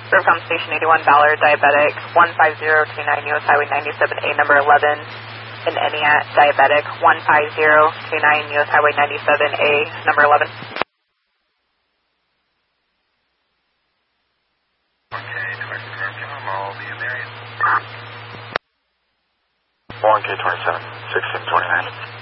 Rivercom Station 81, Ballard, diabetic, 15029 US Highway 97A, number 11. In Eniat, diabetic, 15029 US Highway 97A, number 11. Okay, 27, 1629.